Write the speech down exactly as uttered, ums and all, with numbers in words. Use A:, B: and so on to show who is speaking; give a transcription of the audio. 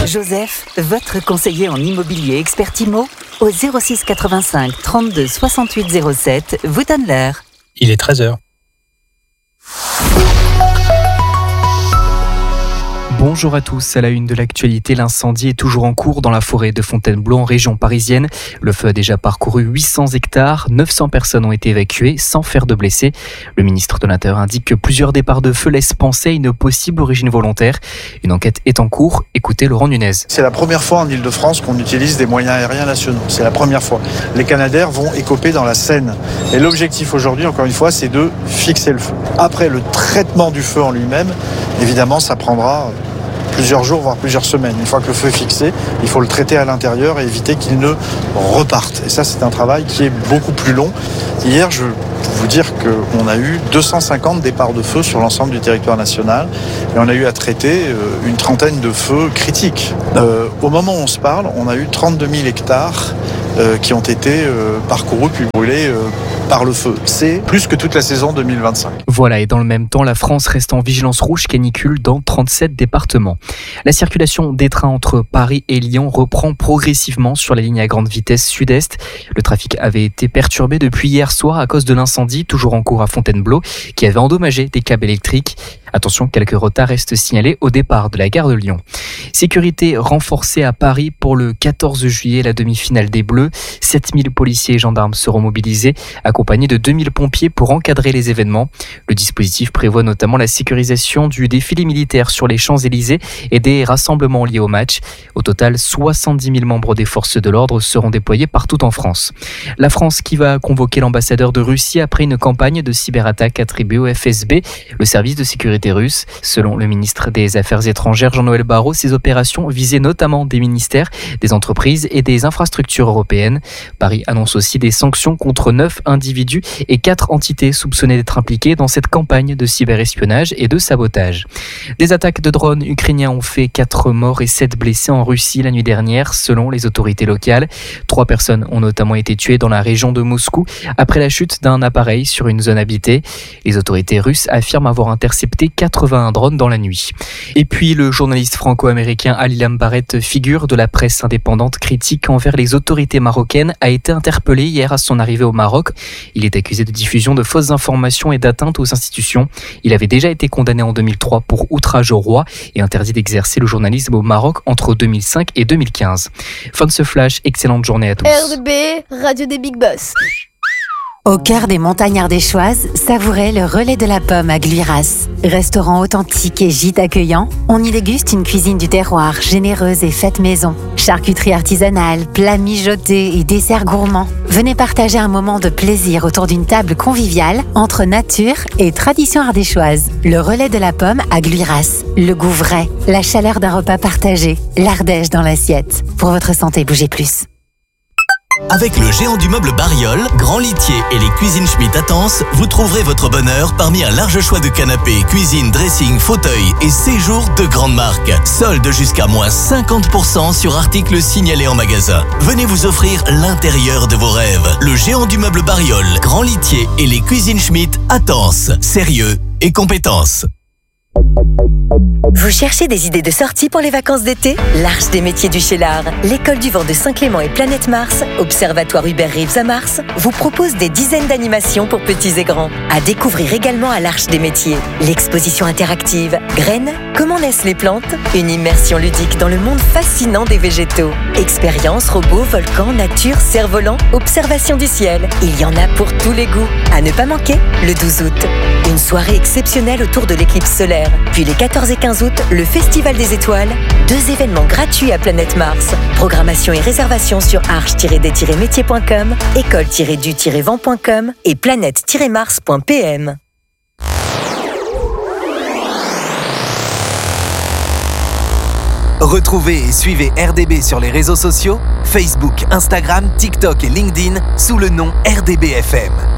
A: Joseph, votre conseiller en immobilier expert Imo, au zéro six quatre-vingt-cinq trente-deux soixante-huit zéro sept, vous donne l'heure.
B: Il est treize heures.
C: Bonjour à tous, à la une de l'actualité, l'incendie est toujours en cours dans la forêt de Fontainebleau en région parisienne. Le feu a déjà parcouru huit cents hectares, neuf cents personnes ont été évacuées sans faire de blessés. Le ministre de l'Intérieur indique que plusieurs départs de feu laissent penser à une possible origine volontaire. Une enquête est en cours, écoutez Laurent Nunez.
D: C'est la première fois en Ile-de-France qu'on utilise des moyens aériens nationaux, c'est la première fois. Les Canadair vont écoper dans la Seine. Et l'objectif aujourd'hui, encore une fois, c'est de fixer le feu. Après le traitement du feu en lui-même, évidemment, ça prendra plusieurs jours, voire plusieurs semaines. Une fois que le feu est fixé, il faut le traiter à l'intérieur et éviter qu'il ne reparte. Et ça, c'est un travail qui est beaucoup plus long. Hier, je peux vous dire qu'on a eu deux cent cinquante départs de feu sur l'ensemble du territoire national et on a eu à traiter une trentaine de feux critiques. Euh, au moment où on se parle, on a eu trente-deux mille hectares euh, qui ont été euh, parcourus puis brûlés euh, par le feu. C'est plus que toute la saison deux mille vingt-cinq.
C: Voilà, et dans le même temps, la France reste en vigilance rouge canicule dans trente-sept départements. La circulation des trains entre Paris et Lyon reprend progressivement sur la ligne à grande vitesse sud-est. Le trafic avait été perturbé depuis hier soir à cause de l'incendie, toujours en cours à Fontainebleau, qui avait endommagé des câbles électriques. Attention, quelques retards restent signalés au départ de la gare de Lyon. Sécurité renforcée à Paris pour le quatorze juillet, la demi-finale des Bleus. sept mille policiers et gendarmes seront mobilisés, accompagnés de deux mille pompiers pour encadrer les événements. Le dispositif prévoit notamment la sécurisation du défilé militaire sur les Champs-Élysées et des rassemblements liés au match. Au total, soixante-dix mille membres des forces de l'ordre seront déployés partout en France. La France qui va convoquer l'ambassadeur de Russie après une campagne de cyberattaque attribuée au F S B, le service de sécurité russe. Selon le ministre des Affaires étrangères Jean-Noël Barrot, ces opérations visaient notamment des ministères, des entreprises et des infrastructures européennes. Paris annonce aussi des sanctions contre neuf individus et quatre entités soupçonnées d'être impliquées dans cette campagne de cyberespionnage et de sabotage. Des attaques de drones ukrainiens ont fait quatre morts et sept blessés en Russie la nuit dernière, selon les autorités locales. Trois personnes ont notamment été tuées dans la région de Moscou après la chute d'un appareil sur une zone habitée. Les autorités russes affirment avoir intercepté quatre-vingt-un drones dans la nuit. Et puis, le journaliste franco-américain Ali Lambarette, figure de la presse indépendante critique envers les autorités marocaines, a été interpellé hier à son arrivée au Maroc. Il est accusé de diffusion de fausses informations et d'atteinte aux institutions. Il avait déjà été condamné en deux mille trois pour outrage au roi et interdit d'exercer le journalisme au Maroc entre deux mille cinq et deux mille quinze. Fin de ce flash, excellente journée à tous.
E: R D B, Radio des Big Boss.
A: Au cœur des montagnes ardéchoises, savourez le relais de la pomme à Gluiras. Restaurant authentique et gîte accueillant, on y déguste une cuisine du terroir généreuse et faite maison. Charcuterie artisanale, plats mijotés et desserts gourmands. Venez partager un moment de plaisir autour d'une table conviviale entre nature et tradition ardéchoise. Le relais de la pomme à Gluiras. Le goût vrai, la chaleur d'un repas partagé, l'Ardèche dans l'assiette. Pour votre santé, bougez plus.
F: Avec le géant du meuble Bariol, Grand Litier et les cuisines Schmitt à Tence, vous trouverez votre bonheur parmi un large choix de canapés, cuisine, dressing, fauteuils et séjours de grandes marques. Solde jusqu'à moins cinquante pour cent sur articles signalés en magasin. Venez vous offrir l'intérieur de vos rêves. Le géant du meuble Bariol, Grand Litier et les cuisines Schmitt à Tence. Sérieux et compétence.
G: Vous cherchez des idées de sortie pour les vacances d'été ? L'Arche des métiers du Cheylard, l'école du vent de Saint-Clément et Planète Mars, Observatoire Hubert Reeves à Mars, vous propose des dizaines d'animations pour petits et grands. À découvrir également à l'Arche des métiers. L'exposition interactive Graines, comment naissent les plantes ? Une immersion ludique dans le monde fascinant des végétaux. Expériences, robots, volcans, nature, cerfs-volants, observation du ciel. Il y en a pour tous les goûts. À ne pas manquer, le douze août. Une soirée exceptionnelle autour de l'éclipse solaire. Puis les quatorze et quinze août, le Festival des Étoiles. Deux événements gratuits à Planète Mars. Programmation et réservation sur arche tiret des tiret métiers point com, école tiret du tiret vent point com et planète tiret mars point p m.
F: Retrouvez et suivez R D B sur les réseaux sociaux, Facebook, Instagram, TikTok et LinkedIn sous le nom R D B F M.